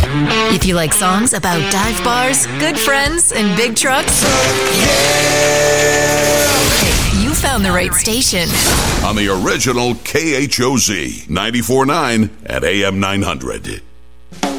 If you like songs about dive bars, good friends, and big trucks, hey, you found the right station. On the original KHOZ 94.9 at AM 900.